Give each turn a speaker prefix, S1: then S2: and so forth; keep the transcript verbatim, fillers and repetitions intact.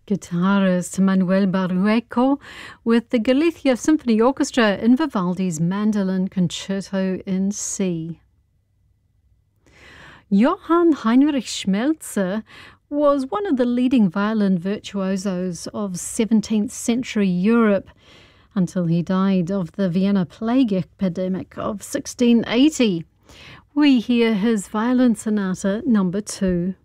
S1: Guitarist Manuel Barrueco with the Galicia Symphony Orchestra in Vivaldi's Mandolin Concerto in C. Johann Heinrich Schmelzer was one of the leading violin virtuosos of seventeenth century Europe until he died of the Vienna plague epidemic of sixteen eighty. We hear his Violin Sonata number two.